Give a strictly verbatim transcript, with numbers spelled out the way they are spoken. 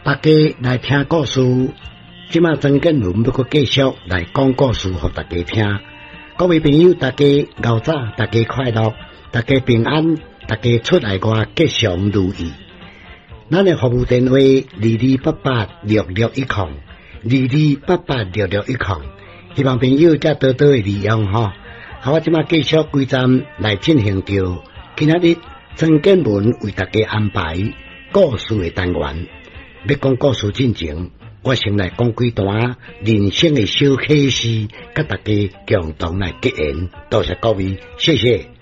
大家来听故事。即马曾建文要搁继续来讲故事，互大家听。各位朋友，大家熬早，大家快乐，大家平安，大家出来外吉祥如意。咱的服务电话二二八八六六一零，二二八八六六一零。希望朋友再多多的利用吼。好，我即马继续规站来进行着今仔日曾建文为大家安排故事的单元。要讲故事进前，我先来讲几段人生的小启示，甲大家共同来结缘。多谢各位，谢谢。